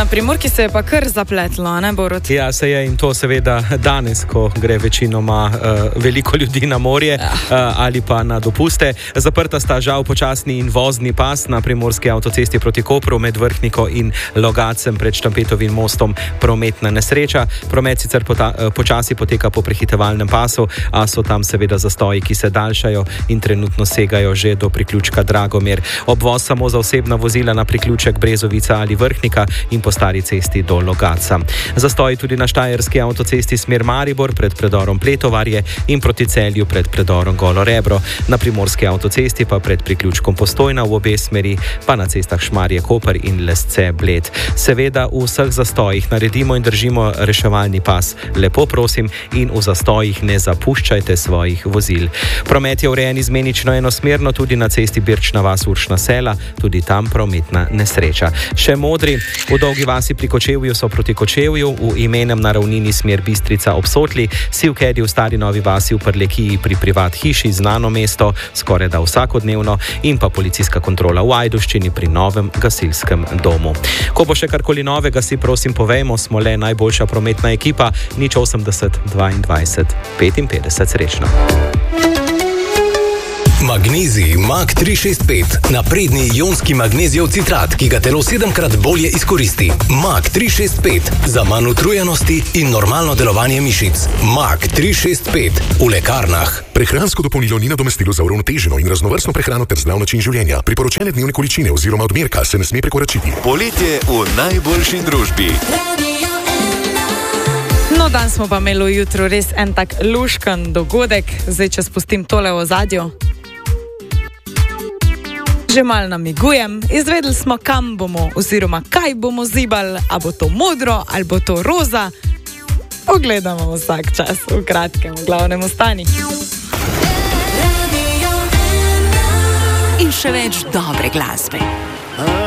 Na Primorki se je pa kar zapletlo, ne Borut? Ja, se je in to seveda danes, ko gre večinoma veliko ljudi na morje ali pa na dopuste. Zaprta sta žal počasni in vozni pas na primorski avtocesti proti Kopru med Vrhniko in Logacem pred Štampetovim mostom prometna nesreča. Promet sicer počasi poteka po prehitevalnem pasu, a so tam seveda zastoji, ki se daljšajo in trenutno segajo že do priključka Dragomir. Obvoz samo za osebna vozila na priključek Brezovica ali Vrhnika in po stari cesti do Logatca. Zastoji tudi na štajerski avtocesti smer Maribor pred predorom Pletovarje in proti Celju pred predorom Golo Rebro. Na primorski avtocesti pa pred priključkom Postojna v obe smeri, pa na cestah Šmarje Koper in Lesce Bled. Seveda v vseh zastojih naredimo in držimo reševalni pas. Lepo prosim in v zastojih ne zapuščajte svojih vozil. Promet je urejen izmenično enosmerno tudi na cesti Birčna vas Uršna Sela, tudi tam prometna nesreča. Še modri, v Dolgi vasi pri Kočevju so proti Kočevju, v Imenem na ravnini smer Bistrica ob Sotli, Sivkedi v Stari Novi vasi v Prlekiji pri privat hiši znano mesto, skoraj da vsakodnevno, in pa policijska kontrola v Ajdovščini pri novem gasilskem domu. Ko bo še karkoli novega, si prosim povejmo, smo le najboljša prometna ekipa, 080 22 55, srečno. Magnezij Mag 365, napredni ionski magnezijev citrat, ki ga telo 7-krat bolje izkoristi. Mag 365, za manj utrujenosti in normalno delovanje mišic. Mag 365, v lekarnah. Prehransko dopolnilo ni nadomestilo za uravnoteženo in raznovrstno prehrano ter zdrav način življenja. Priporočene dnevne količine oziroma odmerka se ne sme prekoračiti. Poletje v najboljši družbi. No, danes smo pa imeli jutro res en tak luškan dogodek. Zdaj, če spustim tole v ozadju. Že malo namigujem, izvedeli smo, kam bomo oziroma kaj bomo zibali, a bo to modro ali bo to roza. Pogledamo vsak čas, v kratkem, v glavnem ostani. In še več dobre glasbe.